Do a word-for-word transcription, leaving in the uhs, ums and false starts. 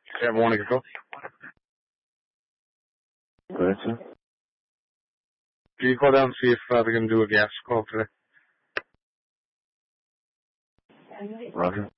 Yeah, morning ago. Right, sir. Can you go down and see if uh, they're going to do a gas call today? Roger.